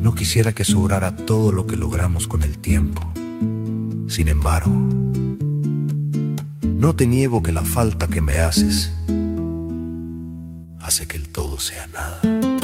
No quisiera que sobrara todo lo que logramos con el tiempo. Sin embargo, no te niego que la falta que me haces hace que el todo sea nada.